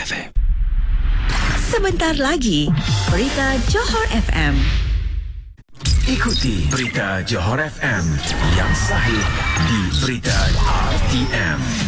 FM. Sebentar lagi, Berita Johor FM. Ikuti Berita Johor FM yang sahih di Berita RTM.